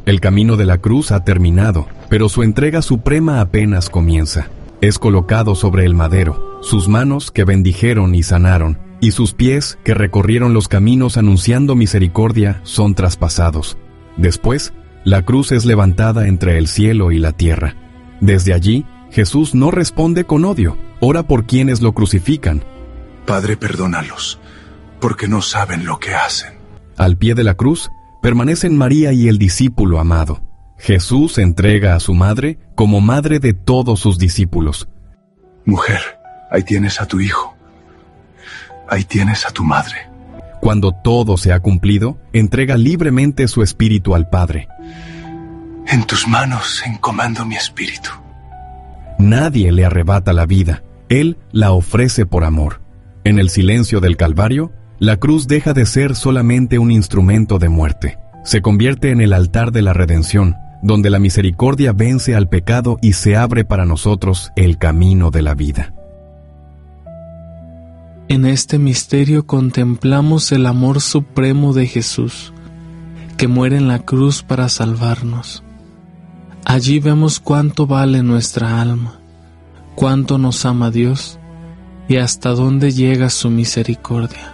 El camino de la cruz ha terminado, pero su entrega suprema apenas comienza. Es colocado sobre el madero, sus manos que bendijeron y sanaron, y sus pies que recorrieron los caminos anunciando misericordia son traspasados. Después, la cruz es levantada entre el cielo y la tierra. Desde allí, Jesús no responde con odio, ora por quienes lo crucifican. Padre, perdónalos, porque no saben lo que hacen. Al pie de la cruz, permanecen María y el discípulo amado. Jesús entrega a su madre como madre de todos sus discípulos. Mujer, ahí tienes a tu hijo. Ahí tienes a tu madre. Cuando todo se ha cumplido, entrega libremente su espíritu al Padre. En tus manos encomiendo mi espíritu. Nadie le arrebata la vida, Él la ofrece por amor. En el silencio del Calvario, la cruz deja de ser solamente un instrumento de muerte. Se convierte en el altar de la redención, donde la misericordia vence al pecado y se abre para nosotros el camino de la vida. En este misterio contemplamos el amor supremo de Jesús, que muere en la cruz para salvarnos. Allí vemos cuánto vale nuestra alma, cuánto nos ama Dios y hasta dónde llega su misericordia.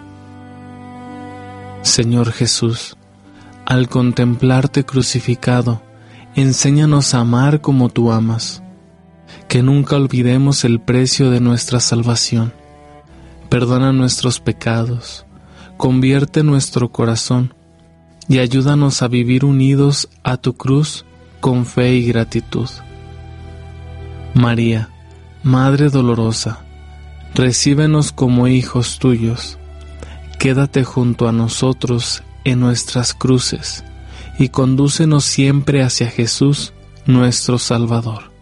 Señor Jesús, al contemplarte crucificado, enséñanos a amar como tú amas, que nunca olvidemos el precio de nuestra salvación. Perdona nuestros pecados, convierte nuestro corazón y ayúdanos a vivir unidos a tu cruz con fe y gratitud. María, Madre dolorosa, recíbenos como hijos tuyos. Quédate junto a nosotros en nuestras cruces y condúcenos siempre hacia Jesús, nuestro Salvador.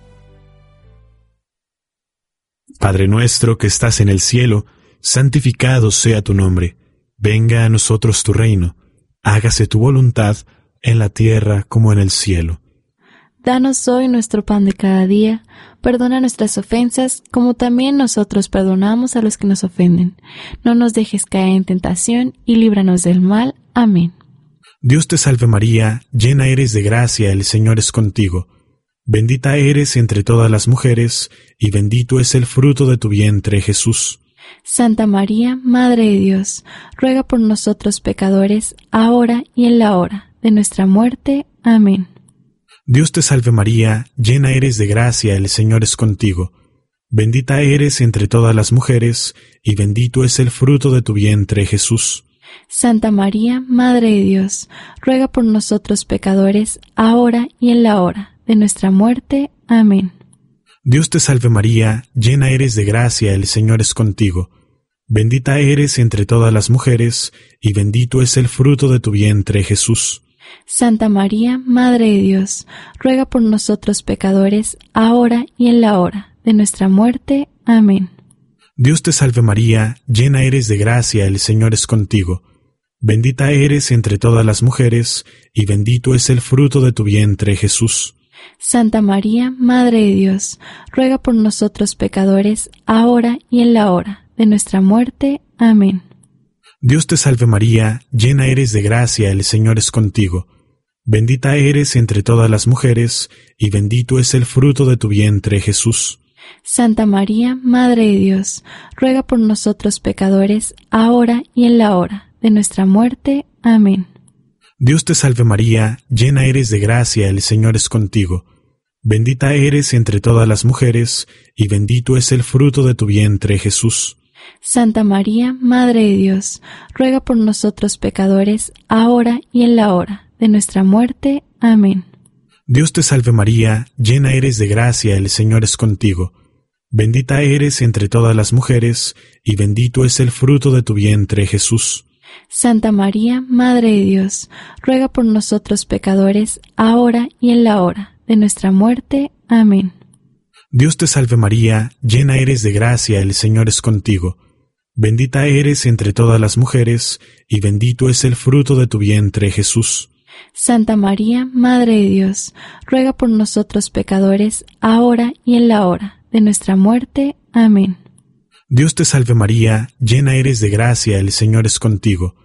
Padre nuestro que estás en el cielo, santificado sea tu nombre. Venga a nosotros tu reino. Hágase tu voluntad en la tierra como en el cielo. Danos hoy nuestro pan de cada día. Perdona nuestras ofensas, como también nosotros perdonamos a los que nos ofenden. No nos dejes caer en tentación y líbranos del mal. Amén. Dios te salve María, llena eres de gracia, el Señor es contigo. Bendita eres entre todas las mujeres, y bendito es el fruto de tu vientre, Jesús. Santa María, Madre de Dios, ruega por nosotros pecadores, ahora y en la hora de nuestra muerte. Amén. Dios te salve María, llena eres de gracia, el Señor es contigo. Bendita eres entre todas las mujeres, y bendito es el fruto de tu vientre, Jesús. Santa María, Madre de Dios, ruega por nosotros pecadores, ahora y en la hora de nuestra muerte. Amén. Dios te salve María, llena eres de gracia, el Señor es contigo. Bendita eres entre todas las mujeres, y bendito es el fruto de tu vientre, Jesús. Santa María, Madre de Dios, ruega por nosotros pecadores, ahora y en la hora de nuestra muerte. Amén. Dios te salve María, llena eres de gracia, el Señor es contigo. Bendita eres entre todas las mujeres, y bendito es el fruto de tu vientre, Jesús. Santa María, Madre de Dios, ruega por nosotros pecadores, ahora y en la hora de nuestra muerte. Amén. Dios te salve María, llena eres de gracia, el Señor es contigo. Bendita eres entre todas las mujeres, y bendito es el fruto de tu vientre, Jesús. Santa María, Madre de Dios, ruega por nosotros pecadores, ahora y en la hora de nuestra muerte. Amén. Dios te salve María, llena eres de gracia, el Señor es contigo. Bendita eres entre todas las mujeres, y bendito es el fruto de tu vientre, Jesús. Santa María, Madre de Dios, ruega por nosotros pecadores, ahora y en la hora de nuestra muerte. Amén. Dios te salve María, llena eres de gracia, el Señor es contigo. Bendita eres entre todas las mujeres, y bendito es el fruto de tu vientre, Jesús. Santa María, Madre de Dios, ruega por nosotros pecadores, ahora y en la hora de nuestra muerte. Amén. Dios te salve María, llena eres de gracia, el Señor es contigo. Bendita eres entre todas las mujeres, y bendito es el fruto de tu vientre, Jesús. Santa María, Madre de Dios, ruega por nosotros pecadores, ahora y en la hora de nuestra muerte. Amén. Dios te salve María, llena eres de gracia, el Señor es contigo.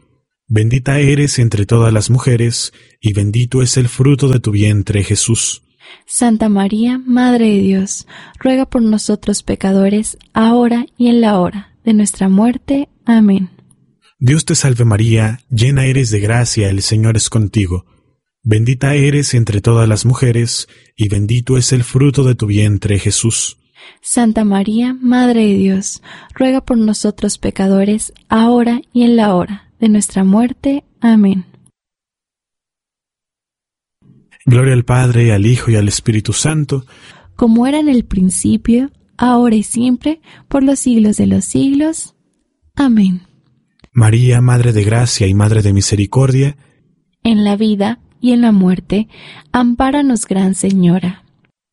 Bendita eres entre todas las mujeres, y bendito es el fruto de tu vientre, Jesús. Santa María, Madre de Dios, ruega por nosotros pecadores, ahora y en la hora de nuestra muerte. Amén. Dios te salve María, llena eres de gracia, el Señor es contigo. Bendita eres entre todas las mujeres, y bendito es el fruto de tu vientre, Jesús. Santa María, Madre de Dios, ruega por nosotros pecadores, ahora y en la hora de nuestra muerte. Amén. Gloria al Padre, al Hijo y al Espíritu Santo, como era en el principio, ahora y siempre, por los siglos de los siglos. Amén. María, Madre de Gracia y Madre de Misericordia, en la vida y en la muerte, ampáranos, Gran Señora.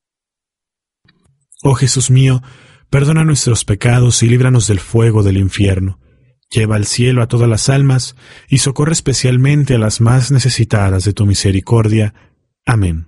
Oh Jesús mío, perdona nuestros pecados y líbranos del fuego del infierno. Lleva al cielo a todas las almas y socorre especialmente a las más necesitadas de tu misericordia. Amén.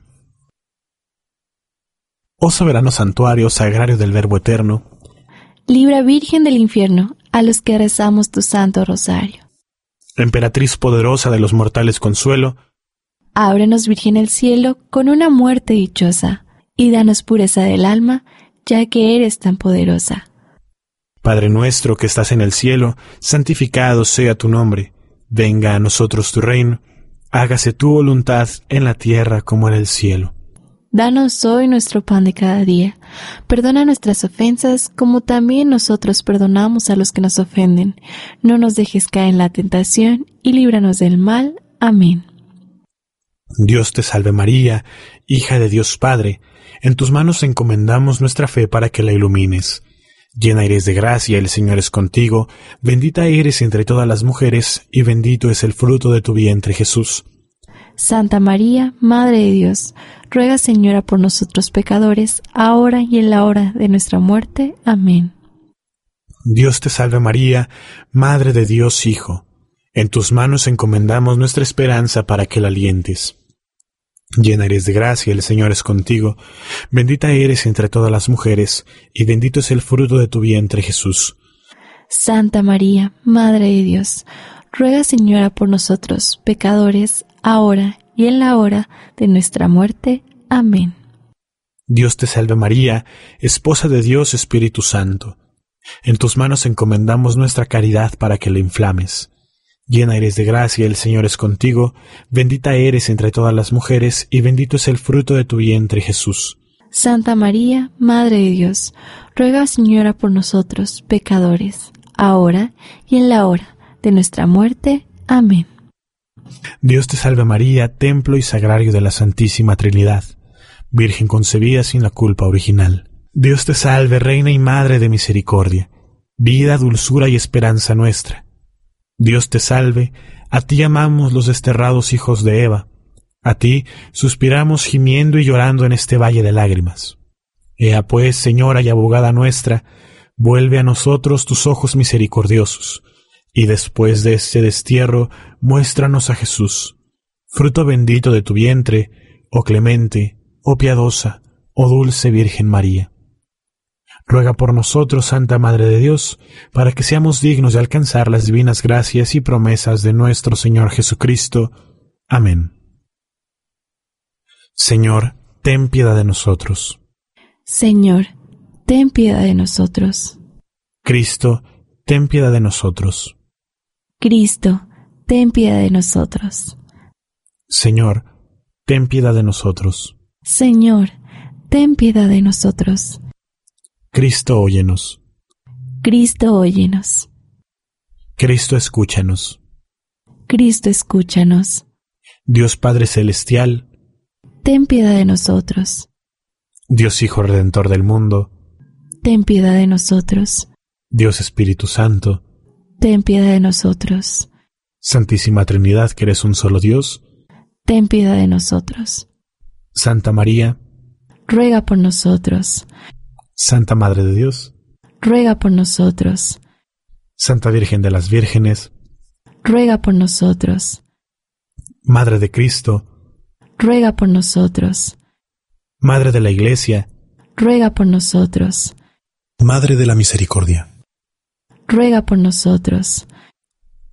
Oh soberano santuario sagrario del Verbo eterno, libra, Virgen del infierno, a los que rezamos tu santo rosario. Emperatriz poderosa de los mortales consuelo, ábrenos, Virgen, el cielo con una muerte dichosa, y danos pureza del alma, ya que eres tan poderosa. Padre nuestro que estás en el cielo, santificado sea tu nombre. Venga a nosotros tu reino. Hágase tu voluntad en la tierra como en el cielo. Danos hoy nuestro pan de cada día. Perdona nuestras ofensas, como también nosotros perdonamos a los que nos ofenden. No nos dejes caer en la tentación, y líbranos del mal. Amén. Dios te salve María, hija de Dios Padre. En tus manos encomendamos nuestra fe para que la ilumines. Llena eres de gracia, el Señor es contigo, bendita eres entre todas las mujeres, y bendito es el fruto de tu vientre, Jesús. Santa María, Madre de Dios, ruega, Señora, por nosotros pecadores, ahora y en la hora de nuestra muerte. Amén. Dios te salve María, Madre de Dios Hijo. En tus manos encomendamos nuestra esperanza para que la alientes. Llena eres de gracia, el Señor es contigo, bendita eres entre todas las mujeres, y bendito es el fruto de tu vientre, Jesús. Santa María, Madre de Dios, ruega, Señora, por nosotros, pecadores, ahora y en la hora de nuestra muerte. Amén. Dios te salve María, Esposa de Dios Espíritu Santo. En tus manos encomendamos nuestra caridad para que la inflames. Llena eres de gracia, el Señor es contigo, bendita eres entre todas las mujeres, y bendito es el fruto de tu vientre, Jesús. Santa María, Madre de Dios, ruega, Señora, por nosotros, pecadores, ahora y en la hora de nuestra muerte. Amén. Dios te salve María, templo y sagrario de la Santísima Trinidad, Virgen concebida sin la culpa original. Dios te salve, Reina y Madre de Misericordia, vida, dulzura y esperanza nuestra. Dios te salve, a ti amamos los desterrados hijos de Eva, a ti suspiramos gimiendo y llorando en este valle de lágrimas. Ea pues, Señora y abogada nuestra, vuelve a nosotros tus ojos misericordiosos, y después de este destierro, muéstranos a Jesús, fruto bendito de tu vientre, oh clemente, oh piadosa, oh dulce Virgen María. Ruega por nosotros, Santa Madre de Dios, para que seamos dignos de alcanzar las divinas gracias y promesas de nuestro Señor Jesucristo. Amén. Señor, ten piedad de nosotros. Señor, ten piedad de nosotros. Cristo, ten piedad de nosotros. Cristo, ten piedad de nosotros. Señor, ten piedad de nosotros. Señor, ten piedad de nosotros. Cristo, óyenos. Cristo, óyenos. Cristo, escúchanos. Cristo, escúchanos. Dios Padre Celestial, ten piedad de nosotros. Dios Hijo Redentor del mundo, ten piedad de nosotros. Dios Espíritu Santo, ten piedad de nosotros. Santísima Trinidad, que eres un solo Dios, ten piedad de nosotros. Santa María, ruega por nosotros. Santa Madre de Dios, ruega por nosotros. Santa Virgen de las Vírgenes, ruega por nosotros. Madre de Cristo, ruega por nosotros. Madre de la Iglesia, ruega por nosotros. Madre de la Misericordia, ruega por nosotros.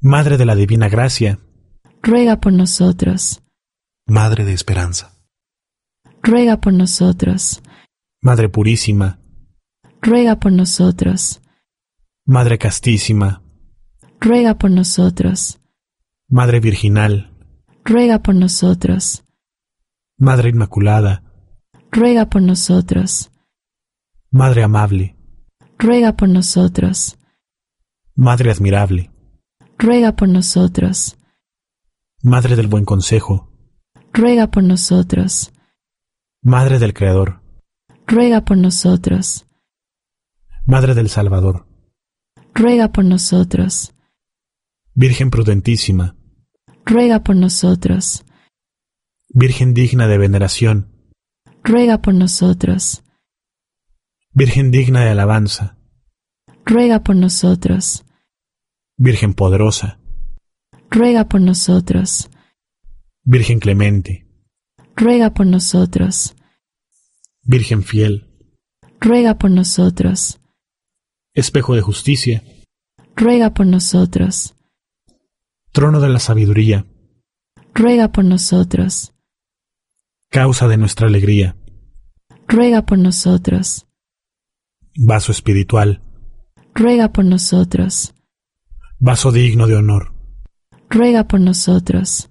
Madre de la Divina Gracia, ruega por nosotros. Madre de Esperanza, Ruega por nosotros. Madre Purísima, Ruega por nosotros. Madre Castísima, Ruega por nosotros. Madre Virginal, Ruega por nosotros. Madre Inmaculada, Ruega por nosotros. Madre Amable, Ruega por nosotros. Madre Admirable, Ruega por nosotros. Madre del Buen Consejo, Ruega por nosotros. Madre del Creador, Ruega por nosotros. Madre del Salvador, Ruega por nosotros. Virgen prudentísima, Ruega por nosotros. Virgen digna de veneración, Ruega por nosotros. Virgen digna de alabanza, Ruega por nosotros. Virgen poderosa, Ruega por nosotros. Virgen clemente, Ruega por nosotros. Virgen fiel, Ruega por nosotros. espejo de justicia, Ruega por nosotros. trono de la sabiduría, Ruega por nosotros. causa de nuestra alegría, Ruega por nosotros. vaso espiritual, Ruega por nosotros. vaso digno de honor, Ruega por nosotros.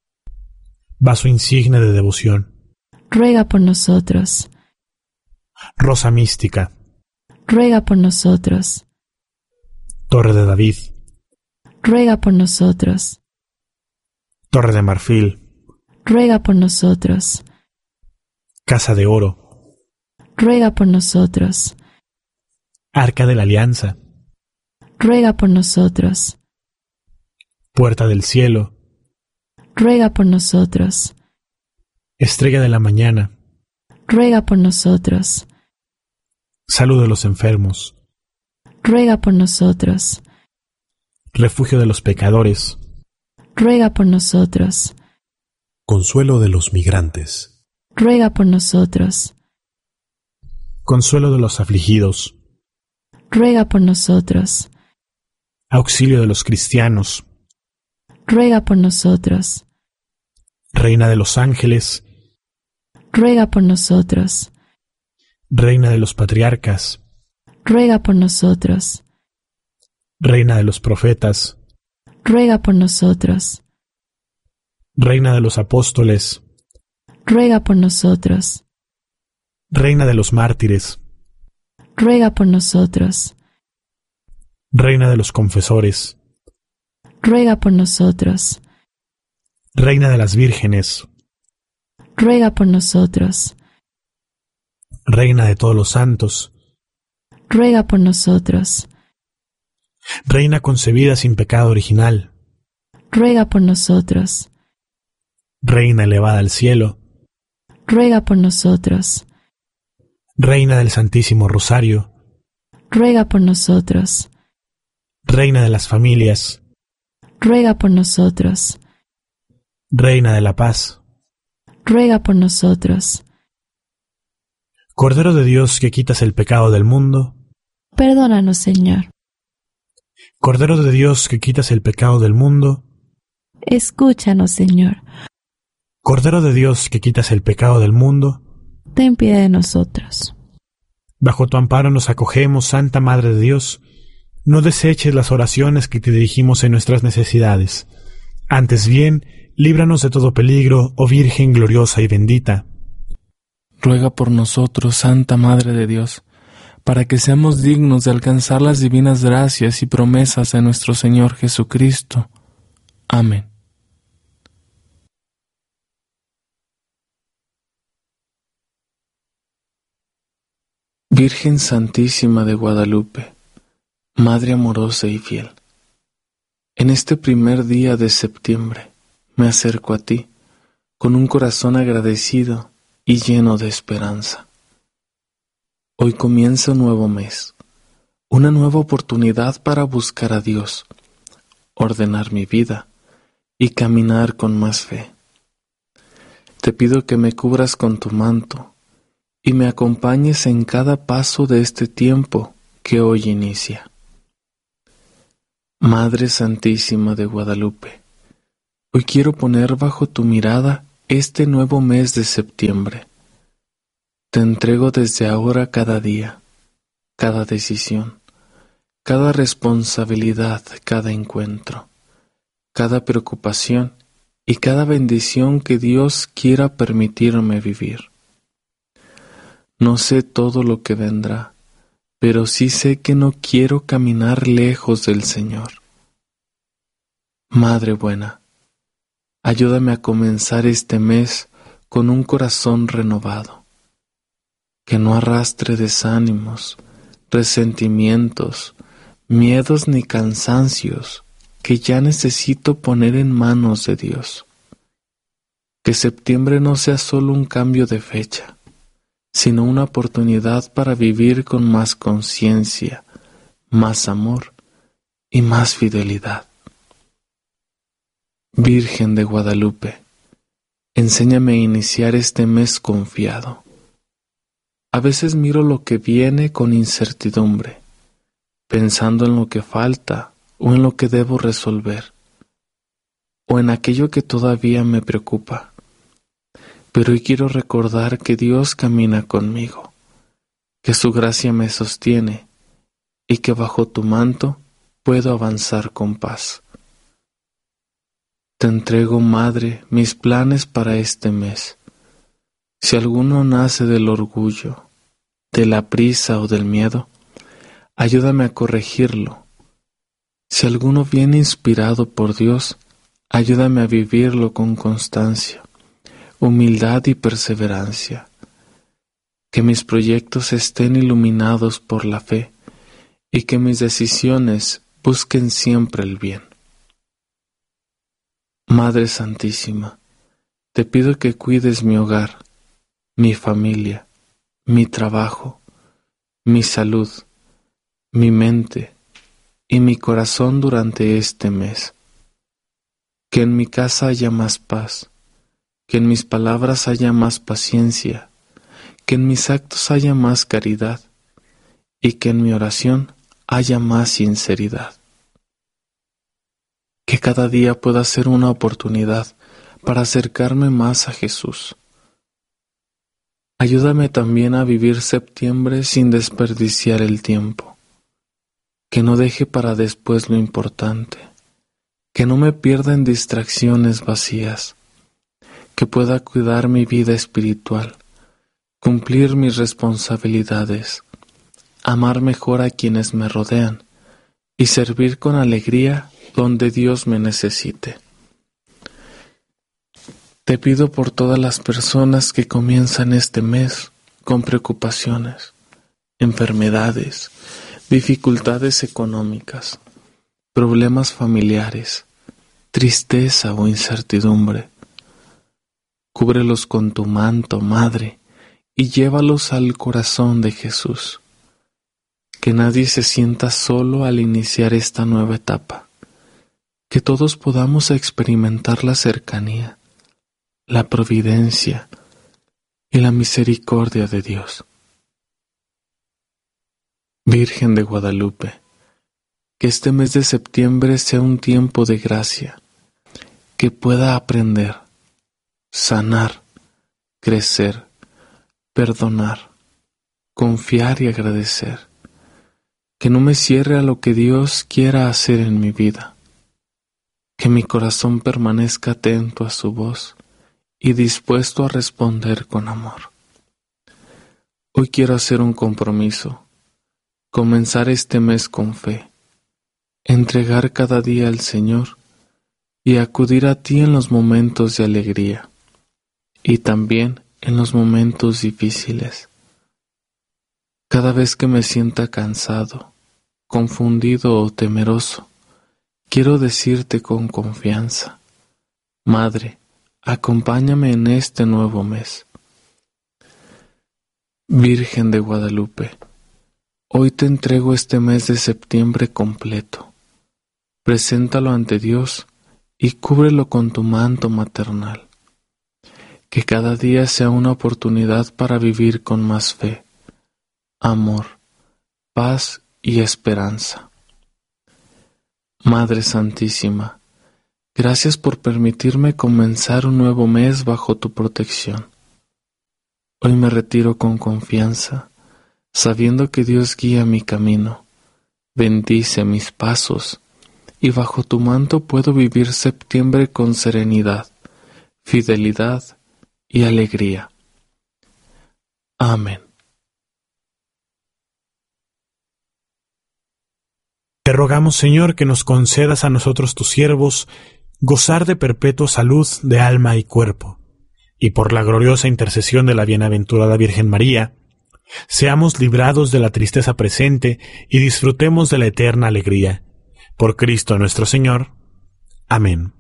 vaso insigne de devoción, Ruega por nosotros. rosa mística, Ruega por nosotros. torre de David, Ruega por nosotros. torre de marfil, Ruega por nosotros. casa de oro, Ruega por nosotros. arca de la alianza, Ruega por nosotros. puerta del cielo, Ruega por nosotros. estrella de la mañana, Ruega por nosotros. salud de los enfermos, Ruega por nosotros. refugio de los pecadores, Ruega por nosotros. consuelo de los migrantes, Ruega por nosotros. consuelo de los afligidos, Ruega por nosotros. auxilio de los cristianos, Ruega por nosotros. reina de los ángeles, Ruega por nosotros. reina de los patriarcas, Ruega por nosotros. reina de los profetas, Ruega por nosotros. reina de los apóstoles, Ruega por nosotros. reina de los mártires, Ruega por nosotros. reina de los confesores, Ruega por nosotros. reina de las vírgenes, Ruega por nosotros. reina de todos los santos, Ruega por nosotros. reina concebida sin pecado original, Ruega por nosotros. reina elevada al cielo, Ruega por nosotros. reina del Santísimo Rosario, Ruega por nosotros. reina de las familias, Ruega por nosotros. reina de la paz, Ruega por nosotros. Cordero de Dios que quitas el pecado del mundo, Perdónanos, Señor. Cordero de Dios que quitas el pecado del mundo, Escúchanos, Señor. Cordero de Dios que quitas el pecado del mundo, Ten piedad de nosotros. bajo tu amparo nos acogemos, Santa Madre de Dios. No deseches las oraciones que te dirigimos en nuestras necesidades. Antes bien, líbranos de todo peligro, oh Virgen gloriosa y bendita. Ruega por nosotros, Santa Madre de Dios, para que seamos dignos de alcanzar las divinas gracias y promesas de nuestro Señor Jesucristo. Amén. Virgen Santísima de Guadalupe, Madre amorosa y fiel, en este primer día de septiembre me acerco a ti con un corazón agradecido y lleno de esperanza. Hoy comienza un nuevo mes, una nueva oportunidad para buscar a Dios, ordenar mi vida y caminar con más fe. Te pido que me cubras con tu manto y me acompañes en cada paso de este tiempo que hoy inicia. Madre Santísima de Guadalupe, hoy quiero poner bajo tu mirada este nuevo mes de septiembre. Te entrego desde ahora cada día, cada decisión, cada responsabilidad, cada encuentro, cada preocupación y cada bendición que Dios quiera permitirme vivir. No sé todo lo que vendrá, pero sí sé que no quiero caminar lejos del Señor. Madre buena, ayúdame a comenzar este mes con un corazón renovado, que no arrastre desánimos, resentimientos, miedos ni cansancios que ya necesito poner en manos de Dios. Que septiembre no sea solo un cambio de fecha, sino una oportunidad para vivir con más conciencia, más amor y más fidelidad. Virgen de Guadalupe, enséñame a iniciar este mes confiado. A veces miro lo que viene con incertidumbre, pensando en lo que falta o en lo que debo resolver, o en aquello que todavía me preocupa. Pero hoy quiero recordar que Dios camina conmigo, que su gracia me sostiene y que bajo tu manto puedo avanzar con paz. Te entrego, Madre, mis planes para este mes. Si alguno nace del orgullo, de la prisa o del miedo, ayúdame a corregirlo. Si alguno viene inspirado por Dios, ayúdame a vivirlo con constancia, humildad y perseverancia. Que mis proyectos estén iluminados por la fe y que mis decisiones busquen siempre el bien. Madre Santísima, te pido que cuides mi hogar, mi familia, mi trabajo, mi salud, mi mente y mi corazón durante este mes. Que en mi casa haya más paz, que en mis palabras haya más paciencia, que en mis actos haya más caridad y que en mi oración haya más sinceridad. Que cada día pueda ser una oportunidad para acercarme más a Jesús. Ayúdame también a vivir septiembre sin desperdiciar el tiempo. Que no deje para después lo importante. Que no me pierda en distracciones vacías. Que pueda cuidar mi vida espiritual, cumplir mis responsabilidades, amar mejor a quienes me rodean y servir con alegría donde Dios me necesite. Te pido por todas las personas que comienzan este mes con preocupaciones, enfermedades, dificultades económicas, problemas familiares, tristeza o incertidumbre. Cúbrelos con tu manto, Madre, y llévalos al corazón de Jesús. Que nadie se sienta solo al iniciar esta nueva etapa. Que todos podamos experimentar la cercanía, la providencia y la misericordia de Dios. Virgen de Guadalupe, que este mes de septiembre sea un tiempo de gracia, que pueda aprender, sanar, crecer, perdonar, confiar y agradecer. Que no me cierre a lo que Dios quiera hacer en mi vida. Que mi corazón permanezca atento a su voz y dispuesto a responder con amor. Hoy quiero hacer un compromiso, comenzar este mes con fe, entregar cada día al Señor y acudir a ti en los momentos de alegría y también en los momentos difíciles. Cada vez que me sienta cansado, confundido o temeroso, quiero decirte con confianza: Madre, acompáñame en este nuevo mes. Virgen de Guadalupe, hoy te entrego este mes de septiembre completo. Preséntalo ante Dios y cúbrelo con tu manto maternal. Que cada día sea una oportunidad para vivir con más fe, amor, paz y esperanza. Madre Santísima, gracias por permitirme comenzar un nuevo mes bajo tu protección. Hoy me retiro con confianza, sabiendo que Dios guía mi camino, bendice mis pasos, y bajo tu manto puedo vivir septiembre con serenidad, fidelidad y alegría. Amén. Te rogamos, Señor, que nos concedas a nosotros tus siervos gozar de perpetua salud de alma y cuerpo, y por la gloriosa intercesión de la bienaventurada Virgen María, seamos librados de la tristeza presente y disfrutemos de la eterna alegría. Por Cristo nuestro Señor. Amén.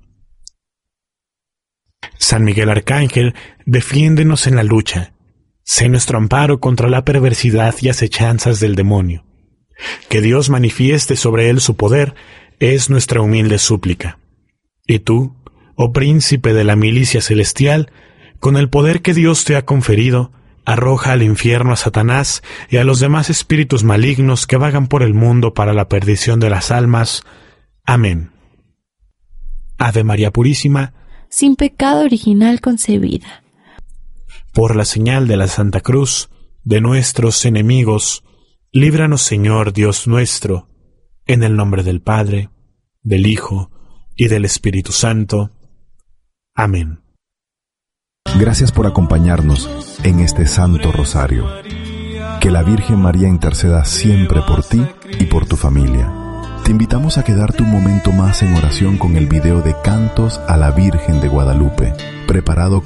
San Miguel Arcángel, defiéndenos en la lucha. Sé nuestro amparo contra la perversidad y acechanzas del demonio. Que Dios manifieste sobre él su poder es nuestra humilde súplica. Y tú, oh príncipe de la milicia celestial, con el poder que Dios te ha conferido, arroja al infierno a Satanás y a los demás espíritus malignos que vagan por el mundo para la perdición de las almas. Amén. Ave María Purísima, sin pecado original concebida. Por la señal de la Santa Cruz de nuestros enemigos, líbranos, Señor Dios nuestro, en el nombre del Padre, del Hijo y del Espíritu Santo. Amén. Gracias por acompañarnos en este Santo Rosario. Que la Virgen María interceda siempre por ti y por tu familia. Te invitamos a quedarte un momento más en oración con el video de Cantos a la Virgen de Guadalupe, preparado